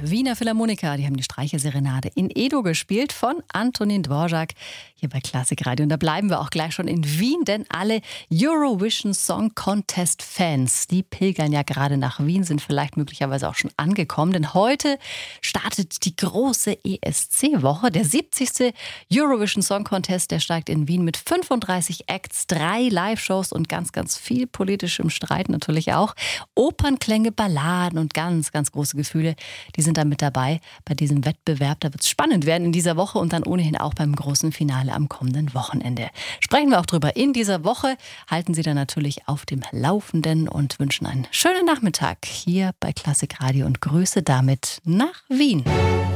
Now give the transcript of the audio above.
Wiener Philharmoniker, die haben die Streicherserenade in Edo gespielt von Antonin Dvorak hier bei Klassik Radio. Und da bleiben wir auch gleich schon in Wien, denn alle Eurovision Song Contest Fans, die pilgern ja gerade nach Wien, sind vielleicht möglicherweise auch schon angekommen, denn heute startet die große ESC-Woche, der 70. Eurovision Song Contest, der steigt in Wien mit 35 Acts, 3 Live-Shows und ganz, ganz viel politischem Streit natürlich auch. Opernklänge, Balladen und ganz, ganz große Gefühle, die sind da mit dabei bei diesem Wettbewerb. Da wird es spannend werden in dieser Woche und dann ohnehin auch beim großen Finale am kommenden Wochenende. Sprechen wir auch drüber in dieser Woche. Halten Sie dann natürlich auf dem Laufenden und wünschen einen schönen Nachmittag hier bei Klassik Radio und Grüße damit nach Wien.